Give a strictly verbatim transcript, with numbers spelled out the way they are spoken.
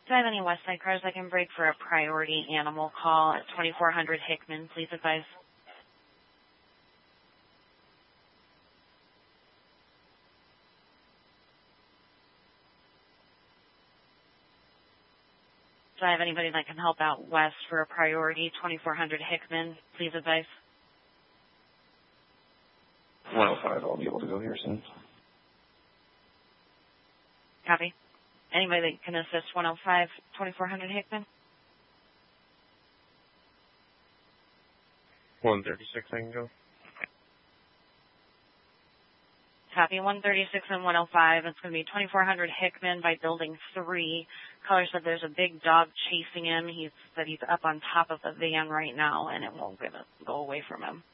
Do I have any West Side cars I can break for a priority animal call at twenty-four hundred Hickman? Please advise. Do I have anybody that can help out west for a priority twenty-four hundred Hickman? Please advise. one oh five, I'll be able to go here soon. Copy. Anybody that can assist one oh five, twenty-four hundred Hickman? one thirty-six, I can go. Copy. one thirty-six and one oh five. It's going to be twenty-four hundred Hickman by building three. Caller said there's a big dog chasing him. He said he's up on top of the van right now, and it won't give it, go away from him.